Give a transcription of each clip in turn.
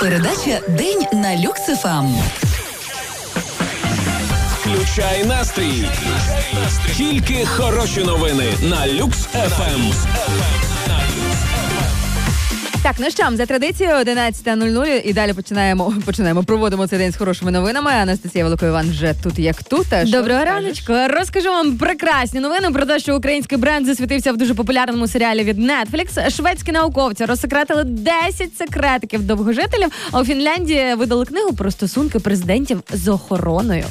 Передача «День на Люкс ФМ». Включай настрій. Тільки хороші новини на Люкс ФМ. Так, ну що, за традицією 11:00 і далі проводимо цей день з хорошими новинами. Анастасія Великоїван вже тут як тут. Доброго раночку. Розкажу вам прекрасні новини про те, що український бренд засвітився в дуже популярному серіалі від Netflix. Шведські науковці розсекретили 10 секретиків довгожителів, а у Фінляндії видали книгу про стосунки президентів з охороною.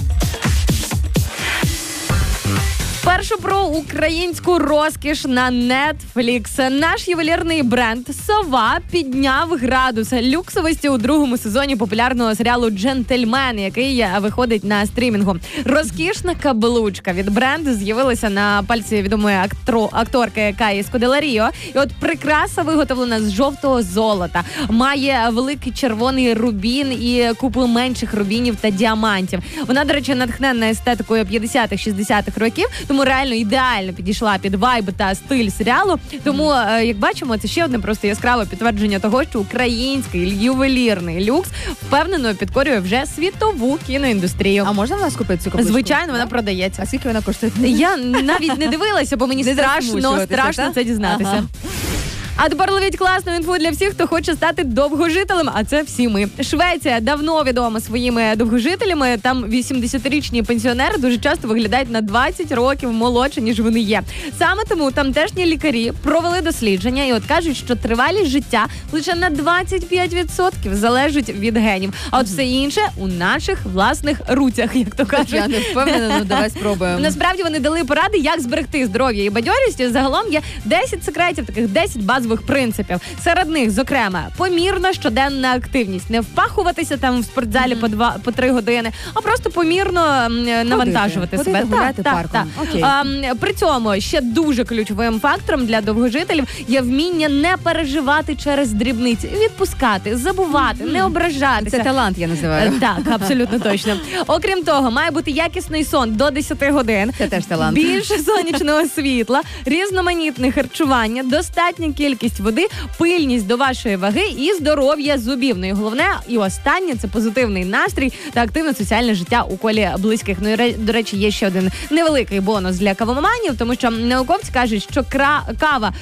Першу про українську розкіш на Netflix. Наш ювелірний бренд «Сова» підняв градус люксовості у другому сезоні популярного серіалу «Джентльмен», який виходить на стрімінгу. Розкішна каблучка від бренду з'явилася на пальці відомої акторки Каї Скоделаріо. І от прикраса виготовлена з жовтого золота. Має великий червоний рубін і купу менших рубінів та діамантів. Вона, до речі, натхненна естетикою 50-х-60-х років, тому реально ідеально підійшла під вайб та стиль серіалу. Тому, як бачимо, це ще одне просто яскраве підтвердження того, що український ювелірний люкс впевнено підкорює вже світову кіноіндустрію. А можна в нас купити цю каблучку? Звичайно, вона продається. А скільки вона коштує? Я навіть не дивилася, бо мені страшно це дізнатися. Ага. А тепер ловіть класну інфу для всіх, хто хоче стати довгожителем, а це всі ми. Швеція давно відома своїми довгожителями. Там 80-річні пенсіонери дуже часто виглядають на 20 років молодше, ніж вони є. Саме тому тамтешні лікарі провели дослідження і от кажуть, що тривалість життя лише на 25% залежить від генів. А от все інше у наших власних руцях, як то кажуть. Я не впевнена, ну давай спробуємо. Насправді вони дали поради, як зберегти здоров'я і бадьорість. Загалом є 10 секретів, таких 10 базових принципів. Серед них, зокрема, помірна щоденна активність. Не впахуватися там в спортзалі по 3 години, а просто помірно навантажувати себе. Гуляти парком. Окей. При цьому ще дуже ключовим фактором для довгожителів є вміння не переживати через дрібниці. Відпускати, забувати, не ображатися. Це талант, я називаю. Так, абсолютно точно. Окрім того, має бути якісний сон до 10 годин. Це теж талант. Більше сонячного світла, різноманітне харчування, достатня кількість води, пильність до вашої ваги і здоров'я зубів. Ну і головне, і останнє, це позитивний настрій та активне соціальне життя у колі близьких. Ну і, до речі, є ще один невеликий бонус для кавоманів, тому що науковці кажуть, що кава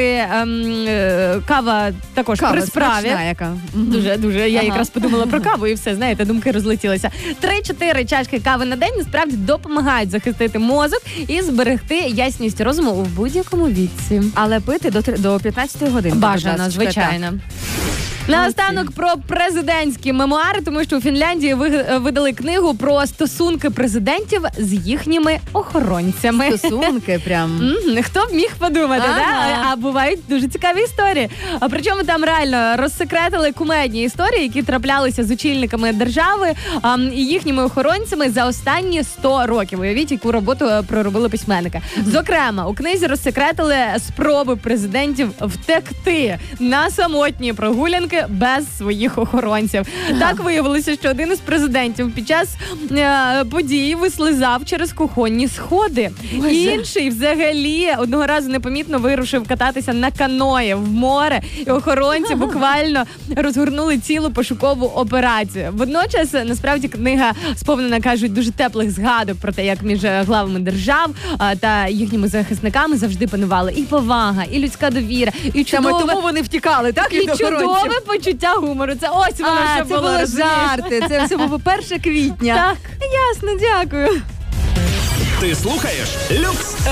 також при справі. Смачна яка. Дуже. Я якраз подумала про каву і все, знаєте, думки розлетілися. 3-4 чашки кави на день насправді допомагають захистити мозок і зберегти ясність розуму у будь-якому віці. Але пити до 15 годин. Бажано, звичайно. Наостанок про президентські мемуари, тому що у Фінляндії видали книгу про стосунки президентів з їхніми охоронцями. Стосунки прям. Хто б міг подумати, да? А бувають дуже цікаві історії. А причому там реально розсекретили кумедні історії, які траплялися з очільниками держави і їхніми охоронцями за останні 100 років. Уявіть, яку роботу проробили письменники. Зокрема, у книзі розсекретили спроби президентів втекти на самотні прогулянки без своїх охоронців. Так виявилося, що один із президентів під час події вислизав через кухонні сходи. Інший взагалі одного разу непомітно вирушив кататися на каної в море, і охоронці буквально розгорнули цілу пошукову операцію. Водночас, насправді, книга сповнена, кажуть, дуже теплих згадок про те, як між главами держав та їхніми захисниками завжди панували і повага, і людська довіра, і чудове... Тому вони втікали, так? І чудове почуття гумору. Це ось воно ще було. Це були жарти. Це все було 1 квітня. Так, ясно, дякую. Ти слухаєш Люкс